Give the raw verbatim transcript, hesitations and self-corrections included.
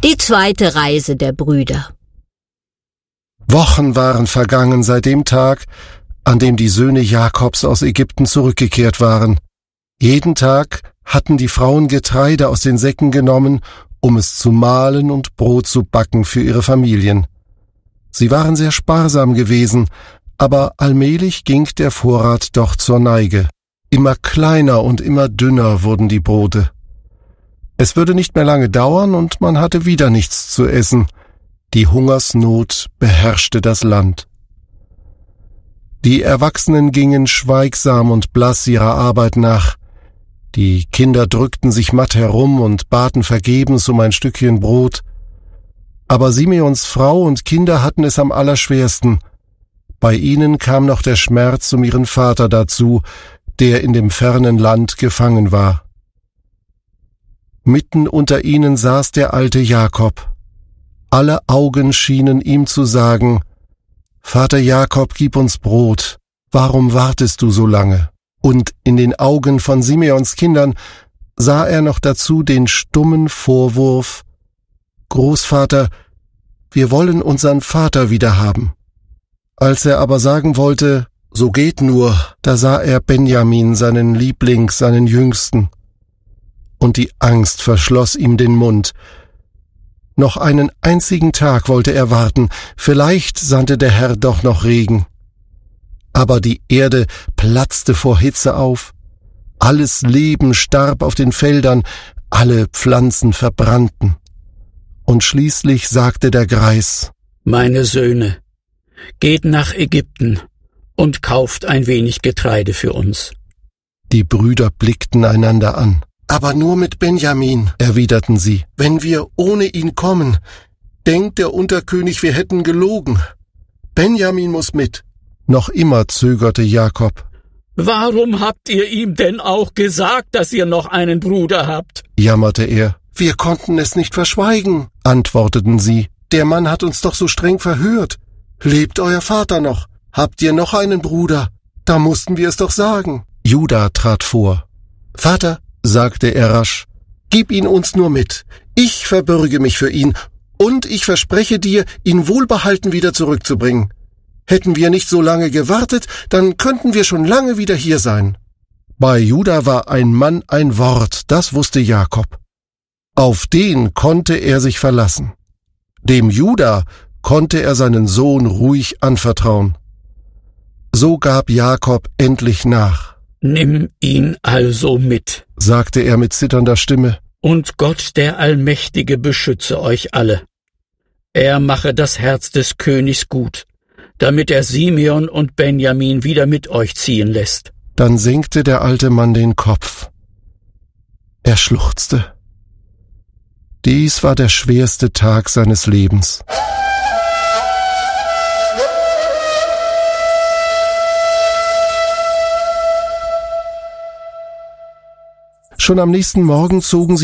Die zweite Reise der Brüder. Wochen waren vergangen seit dem Tag, an dem die Söhne Jakobs aus Ägypten zurückgekehrt waren. Jeden Tag hatten die Frauen Getreide aus den Säcken genommen, um es zu mahlen und Brot zu backen für ihre Familien. Sie waren sehr sparsam gewesen, aber allmählich ging der Vorrat doch zur Neige. Immer kleiner und immer dünner wurden die Brote. Es würde nicht mehr lange dauern und man hatte wieder nichts zu essen. Die Hungersnot beherrschte das Land. Die Erwachsenen gingen schweigsam und blass ihrer Arbeit nach. Die Kinder drückten sich matt herum und baten vergebens um ein Stückchen Brot. Aber Simeons Frau und Kinder hatten es am allerschwersten. Bei ihnen kam noch der Schmerz um ihren Vater dazu, der in dem fernen Land gefangen war. Mitten unter ihnen saß der alte Jakob. Alle Augen schienen ihm zu sagen: »Vater Jakob, gib uns Brot. Warum wartest du so lange?« Und in den Augen von Simeons Kindern sah er noch dazu den stummen Vorwurf: »Großvater, wir wollen unseren Vater wiederhaben.« Als er aber sagen wollte: »So geht nur«, da sah er Benjamin, seinen Liebling, seinen Jüngsten. Und die Angst verschloss ihm den Mund. Noch einen einzigen Tag wollte er warten, vielleicht sandte der Herr doch noch Regen. Aber die Erde platzte vor Hitze auf, alles Leben starb auf den Feldern, alle Pflanzen verbrannten. Und schließlich sagte der Greis: »Meine Söhne, geht nach Ägypten und kauft ein wenig Getreide für uns.« Die Brüder blickten einander an. »Aber nur mit Benjamin«, erwiderten sie. »Wenn wir ohne ihn kommen, denkt der Unterkönig, wir hätten gelogen. Benjamin muss mit.« Noch immer zögerte Jakob. »Warum habt ihr ihm denn auch gesagt, dass ihr noch einen Bruder habt?«, jammerte er. »Wir konnten es nicht verschweigen«, antworteten sie. »Der Mann hat uns doch so streng verhört. Lebt euer Vater noch? Habt ihr noch einen Bruder? Da mussten wir es doch sagen.« Juda trat vor. »Vater«, sagte er rasch, »gib ihn uns nur mit. Ich verbürge mich für ihn, und ich verspreche dir, ihn wohlbehalten wieder zurückzubringen. Hätten wir nicht so lange gewartet, dann könnten wir schon lange wieder hier sein.« Bei Juda war ein Mann ein Wort, das wusste Jakob. Auf den konnte er sich verlassen. Dem Juda konnte er seinen Sohn ruhig anvertrauen. So gab Jakob endlich nach. »Nimm ihn also mit«, sagte er mit zitternder Stimme. »Und Gott der Allmächtige beschütze euch alle. Er mache das Herz des Königs gut, damit er Simeon und Benjamin wieder mit euch ziehen lässt.« Dann senkte der alte Mann den Kopf. Er schluchzte. Dies war der schwerste Tag seines Lebens. Schon am nächsten Morgen zogen sie